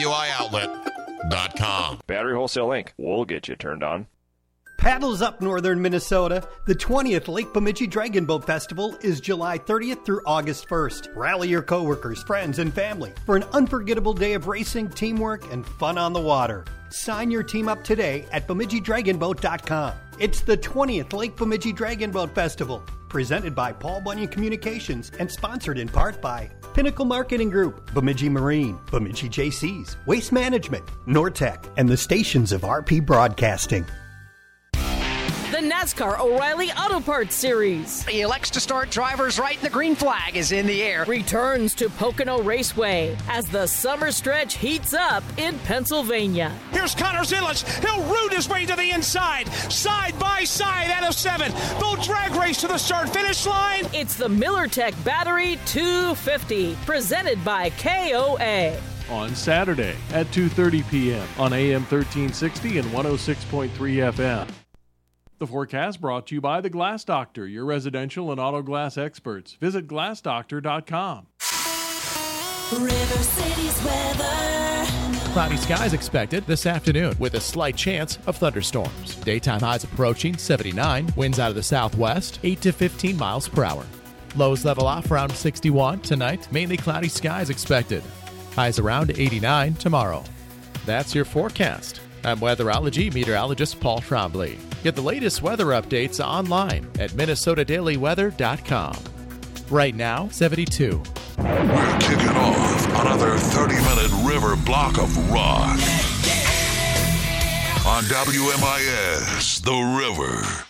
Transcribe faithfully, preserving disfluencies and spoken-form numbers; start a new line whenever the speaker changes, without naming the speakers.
W I outlet dot com.
Battery Wholesale Incorporated. We'll get you turned on.
Paddles up northern Minnesota. The twentieth Lake Bemidji Dragon Boat Festival is July thirtieth through August first. Rally your coworkers, friends, and family for an unforgettable day of racing, teamwork, and fun on the water. Sign your team up today at Bemidji Dragon Boat dot com. It's the twentieth Lake Bemidji Dragon Boat Festival, presented by Paul Bunyan Communications and sponsored in part by Pinnacle Marketing Group, Bemidji Marine, Bemidji J Cs, Waste Management, Nortec, and the stations of R P Broadcasting.
The NASCAR O'Reilly Auto Parts Series.
He elects to start drivers right, and the green flag is in the air.
Returns to Pocono Raceway as the summer stretch heats up in Pennsylvania.
Here's Connor Zillich. He'll root his way to the inside. Side by side out of seven. They'll drag race to the start-finish line.
It's the MillerTech Battery two fifty, presented by K O A.
On Saturday at two thirty p.m. on A M thirteen sixty and one oh six point three F M. The forecast brought to you by The Glass Doctor, your residential and auto glass experts. Visit glass doctor dot com.
River City's weather.
Cloudy skies expected this afternoon with a slight chance of thunderstorms. Daytime highs approaching seventy-nine, winds out of the southwest, eight to fifteen miles per hour. Lows level off around sixty-one tonight, mainly cloudy skies expected. Highs around eighty-nine tomorrow. That's your forecast. I'm weatherology meteorologist Paul Trombley. Get the latest weather updates online at minnesota daily weather dot com. Right now, seventy-two.
We're kicking off another thirty-minute river block of rock on W M I S, The River.